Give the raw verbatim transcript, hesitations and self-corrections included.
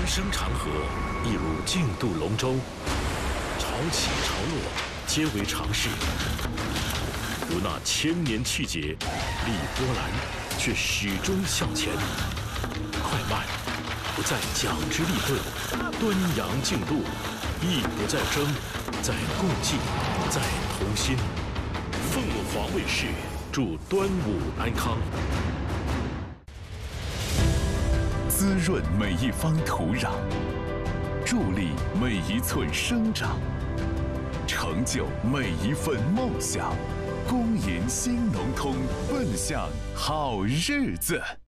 生长河亦如竞渡龙舟，潮起潮落皆为常事。如那千年气节，历波澜，却始终向前。快慢不在讲之立顿，端阳竞渡，亦不在争，在共济，在同心。凤凰卫视祝端午安康。 滋润每一方土壤，助力每一寸生长，成就每一份梦想。公银新农通，奔向好日子。